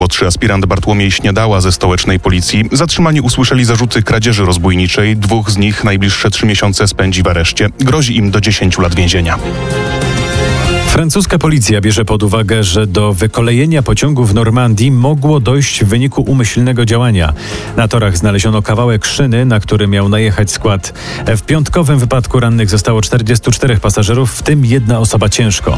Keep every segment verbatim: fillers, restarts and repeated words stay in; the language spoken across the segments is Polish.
Młodszy aspirant Bartłomiej Śniadała ze stołecznej policji. Zatrzymani usłyszeli zarzuty kradzieży rozbójniczej. Dwóch z nich najbliższe trzy miesiące spędzi w areszcie. Grozi im do dziesięciu lat więzienia. Francuska policja bierze pod uwagę, że do wykolejenia pociągu w Normandii mogło dojść w wyniku umyślnego działania. Na torach znaleziono kawałek szyny, na który miał najechać skład. W piątkowym wypadku rannych zostało czterdziestu czterech pasażerów, w tym jedna osoba ciężko.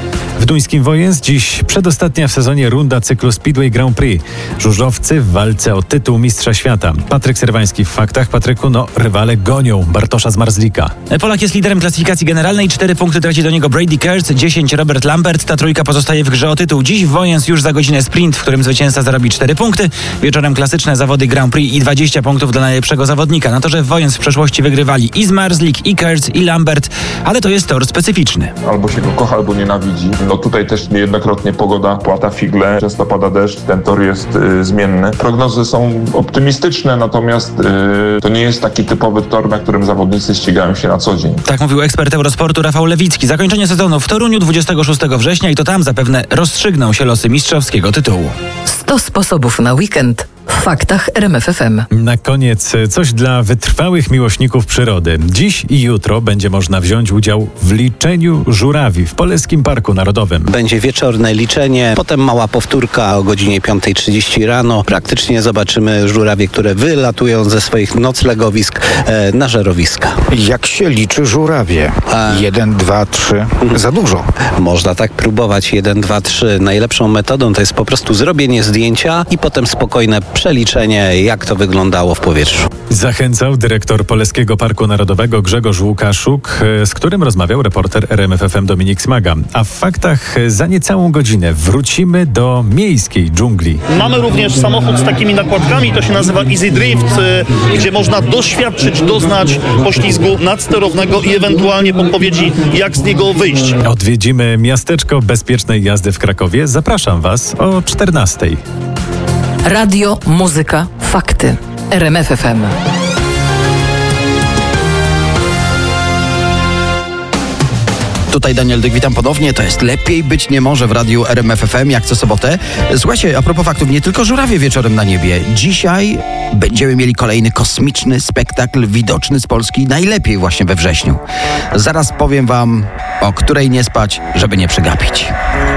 W duńskim Wojens dziś przedostatnia w sezonie runda cyklu Speedway Grand Prix. Żużlowcy w walce o tytuł mistrza świata. Patryk Serwański w faktach. Patryku, no rywale gonią Bartosza z Marzlika. Polak jest liderem klasyfikacji generalnej. Cztery punkty traci do niego Brady Kurtz, dziesięć Robert Lambert. Ta trójka pozostaje w grze o tytuł. Dziś w Wojens już za godzinę sprint, w którym zwycięzca zarobi cztery punkty. Wieczorem klasyczne zawody Grand Prix i dwadzieścia punktów dla najlepszego zawodnika. Na torze w Wojens w przeszłości wygrywali i z Marzlik, i Kurtz, i Lambert, ale to jest tor specyficzny. Albo się go kocha, albo nienawidzi. No tutaj też niejednokrotnie pogoda płata figle, często pada deszcz, ten tor jest y, zmienny. Prognozy są optymistyczne, natomiast y, to nie jest taki typowy tor, na którym zawodnicy ścigają się na co dzień. Tak mówił ekspert Eurosportu Rafał Lewicki. Zakończenie sezonu w Toruniu dwudziestego szóstego września i to tam zapewne rozstrzygną się losy mistrzowskiego tytułu. sto sposobów na weekend w faktach R M F F M. Na koniec coś dla wytrwałych miłośników przyrody. Dziś i jutro będzie można wziąć udział w liczeniu żurawi w Polskim Parku Narodowym. Będzie wieczorne liczenie, potem mała powtórka o godzinie piąta trzydzieści rano. Praktycznie zobaczymy żurawie, które wylatują ze swoich noclegowisk e, na żerowiska. Jak się liczy żurawie? A... Jeden, dwa, trzy. Za dużo. Można tak próbować. Jeden, dwa, trzy. Najlepszą metodą to jest po prostu zrobienie zdjęcia i potem spokojne przeliczenie, jak to wyglądało w powietrzu. Zachęcał dyrektor Polskiego Parku Narodowego Grzegorz Łukaszuk, z którym rozmawiał reporter R M F F M Dominik Smaga. A w faktach za niecałą godzinę wrócimy do miejskiej dżungli. Mamy również samochód z takimi nakładkami, to się nazywa Easy Drift, gdzie można doświadczyć, doznać poślizgu nadsterownego i ewentualnie podpowiedzi, jak z niego wyjść. Odwiedzimy miasteczko bezpiecznej jazdy w Krakowie. Zapraszam Was o czternastej. Radio, muzyka, fakty. R M F F M. Tutaj Daniel Dyk, witam ponownie. To jest Lepiej być nie może w radiu R M F F M, jak co sobotę. Słuchajcie, a propos faktów, nie tylko żurawie wieczorem na niebie. Dzisiaj będziemy mieli kolejny kosmiczny spektakl widoczny z Polski, najlepiej właśnie we wrześniu. Zaraz powiem wam, o której nie spać, żeby nie przegapić.